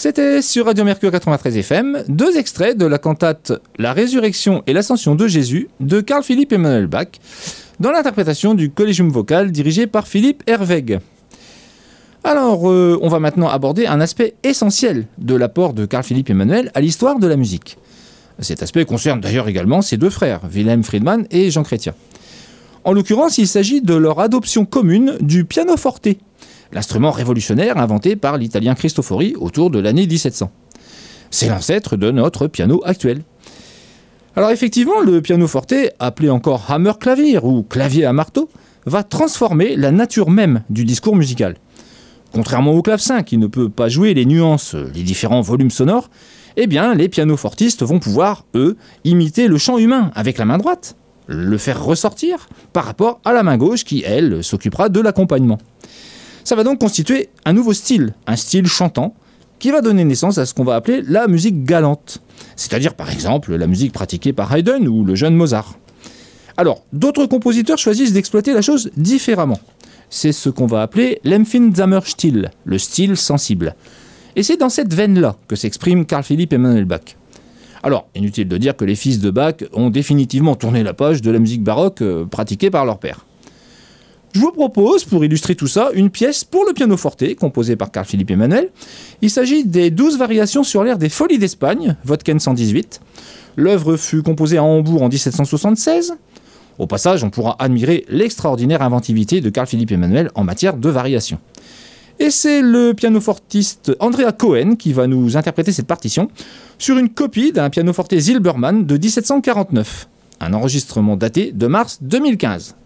C'était sur Radio Mercure 93 FM, 2 extraits de la cantate La Résurrection et l'Ascension de Jésus de Carl Philipp Emanuel Bach, dans l'interprétation du Collegium Vocal dirigé par Philippe Herwegh. Alors, on va maintenant aborder un aspect essentiel de l'apport de Carl Philipp Emanuel à l'histoire de la musique. Cet aspect concerne d'ailleurs également ses 2 frères, Wilhelm Friedman et Jean Chrétien. En l'occurrence, il s'agit de leur adoption commune du pianoforte, l'instrument révolutionnaire inventé par l'italien Cristofori autour de l'année 1700. C'est l'ancêtre de notre piano actuel. Alors effectivement, le pianoforte, appelé encore hammerklavier ou clavier à marteau, va transformer la nature même du discours musical. Contrairement au clavecin qui ne peut pas jouer les nuances, les différents volumes sonores, eh bien les pianofortistes vont pouvoir, eux, imiter le chant humain avec la main droite, le faire ressortir par rapport à la main gauche qui, elle, s'occupera de l'accompagnement. Ça va donc constituer un nouveau style, un style chantant, qui va donner naissance à ce qu'on va appeler la musique galante, c'est-à-dire par exemple la musique pratiquée par Haydn ou le jeune Mozart. Alors, d'autres compositeurs choisissent d'exploiter la chose différemment. C'est ce qu'on va appeler l'Empfindsamer-Stil, le style sensible. Et c'est dans cette veine-là que s'exprime Carl Philipp Emanuel Bach. Alors, inutile de dire que les fils de Bach ont définitivement tourné la page de la musique baroque pratiquée par leur père. Je vous propose, pour illustrer tout ça, une pièce pour le pianoforte, composée par Carl Philipp Emanuel. Il s'agit des 12 variations sur l'air des Folies d'Espagne, Wodken 118. L'œuvre fut composée à Hambourg en 1776. Au passage, on pourra admirer l'extraordinaire inventivité de Carl Philipp Emanuel en matière de variation. Et c'est le pianofortiste Andrea Cohen qui va nous interpréter cette partition sur une copie d'un pianoforte Zilberman de 1749, un enregistrement daté de mars 2015.